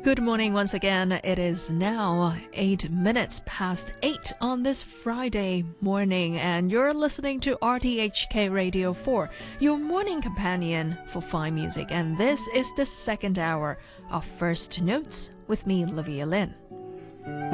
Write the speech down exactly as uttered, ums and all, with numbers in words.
Good morning once again. It is now eight minutes past eight on this Friday morning, and you're listening to R T H K Radio four, your morning companion for fine music. And this is the second hour of First Notes with me, Olivia Lin.